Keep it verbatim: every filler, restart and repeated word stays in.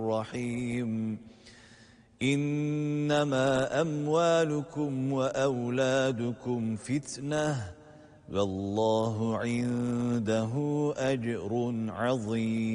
الرحيم إنما أموالكم وأولادكم فتنة والله عنده أجر عظيم